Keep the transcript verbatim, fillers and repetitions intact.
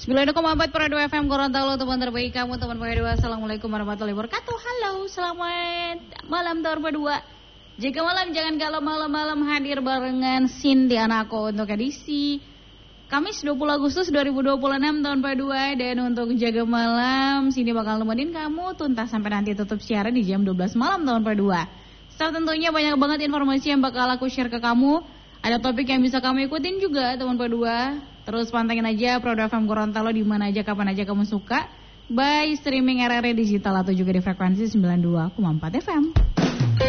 sembilan koma empat per dua F M Gorontalo, teman terbaik kamu, teman per dua. Assalamualaikum warahmatullahi wabarakatuh. Halo, selamat malam tahun per dua. Jika malam jangan galau, malam-malam hadir barengan Cindy Anako untuk edisi Kamis dua puluh Agustus dua ribu dua puluh enam tahun per dua. Dan untuk jaga malam, Cindy bakal nemenin kamu tuntas sampai nanti tutup siaran di jam dua belas malam tahun per dua. Setelah tentunya banyak banget informasi yang bakal aku share ke kamu. Ada topik yang bisa kamu ikutin juga teman per dua. Terus pantengin aja Pro F M Gorontalo di mana aja kapan aja kamu suka. By streaming R R I Digital atau juga di frekuensi sembilan puluh dua koma empat F M.